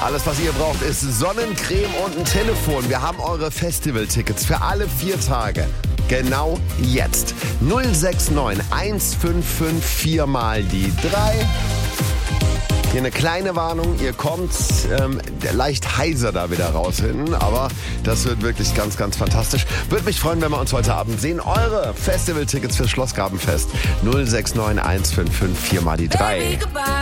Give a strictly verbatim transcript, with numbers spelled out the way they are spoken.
Alles, was ihr braucht, ist Sonnencreme und ein Telefon. Wir haben eure Festivaltickets für alle vier Tage. Genau jetzt. null sechs neun eins fünf fünf vier mal die drei. Hier eine kleine Warnung, ihr kommt ähm, leicht heiser da wieder raus hinten, aber das wird wirklich ganz, ganz fantastisch. Würde mich freuen, wenn wir uns heute Abend sehen. Eure Festivaltickets fürs Schlossgrabenfest null sechs neun eins fünf fünf vier mal die drei.